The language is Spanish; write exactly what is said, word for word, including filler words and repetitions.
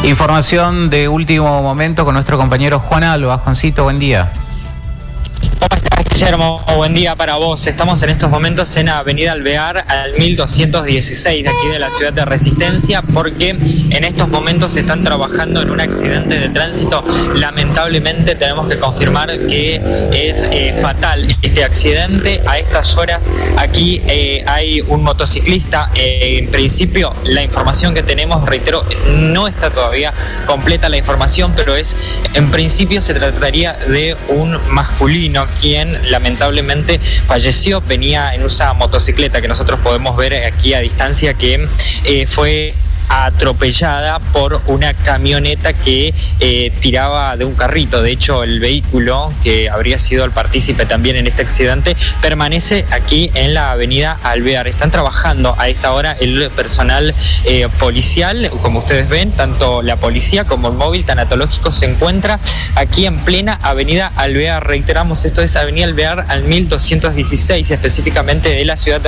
Información de último momento con nuestro compañero Juan Alba. Juancito, buen día. ¿Cómo estás, Guillermo? Buen día para vos. Estamos en estos momentos en Avenida Alvear, al mil doscientos dieciséis de aquí de la ciudad de Resistencia, porque en estos momentos se están trabajando en un accidente de tránsito. Lamentablemente tenemos que confirmar que es eh, fatal este accidente. A estas horas aquí eh, hay un motociclista. Eh, en principio la información que tenemos, reitero, no está todavía completa la información, pero es en principio se trataría de un masculino quien lamentablemente falleció. Venía en esa motocicleta que nosotros podemos ver aquí a distancia, que eh, fue atropellada por una camioneta que eh, tiraba de un carrito. De hecho, el vehículo que habría sido el partícipe también en este accidente permanece aquí en la avenida Alvear. Están trabajando a esta hora el personal eh, policial, como ustedes ven, tanto la policía como el móvil tanatológico se encuentra aquí en plena avenida Alvear. Reiteramos, esto es avenida Alvear al mil doscientos dieciséis, específicamente de la ciudad de